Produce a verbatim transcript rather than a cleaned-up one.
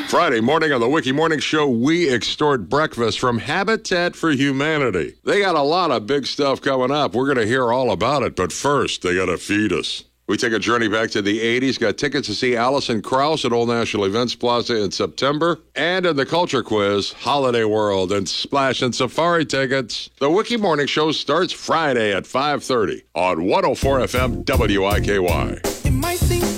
Friday morning on the Wiki Morning Show, we extort breakfast from Habitat for Humanity. They got a lot of big stuff coming up. We're going to hear all about it, but first, they got to feed us. We take a journey back to the eighties, got tickets to see Alison Krauss at Old National Events Plaza in September, and in the Culture Quiz, Holiday World and Splash and Safari tickets. The Wiki Morning Show starts Friday at five thirty on one oh four F M W I K Y. It might seem